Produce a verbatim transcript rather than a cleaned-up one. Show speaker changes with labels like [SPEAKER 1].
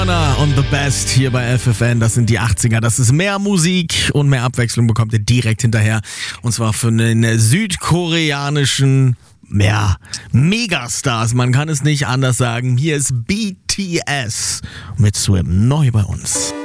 [SPEAKER 1] Und The Best hier bei F F N, das sind die achtziger. Das ist mehr Musik und mehr Abwechslung bekommt ihr direkt hinterher. Und zwar von den südkoreanischen, ja, Megastars. Man kann es nicht anders sagen. Hier ist B T S mit Swim, neu bei uns.